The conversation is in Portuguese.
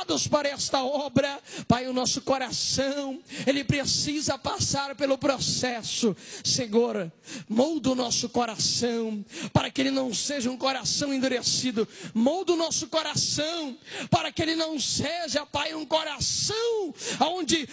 chamados para esta obra, Pai, o nosso coração, ele precisa passar pelo processo. Senhor, molda o nosso coração, para que ele não seja um coração endurecido. Molda o nosso coração, para que ele não seja, Pai, um coração onde